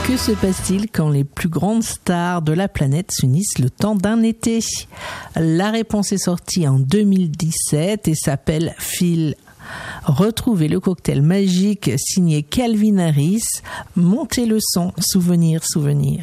Que se passe-t-il quand les plus grandes stars de la planète s'unissent le temps d'un été ? La réponse est sortie en 2017 et s'appelle Feel. Retrouvez le cocktail magique signé Calvin Harris. Montez le son, souvenir.